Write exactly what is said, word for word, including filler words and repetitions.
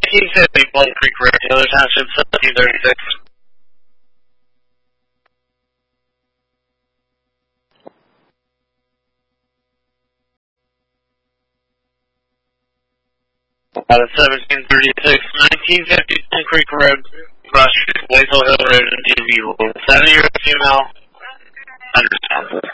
nineteen fifty, Plum Creek Road, Taylor Township, seventeen thirty-six. Out of seventeen thirty-six, nineteen fifty, Plum Creek Road, Cross Street, Blaisdell Hill Road, and D V. Seven years female, understand.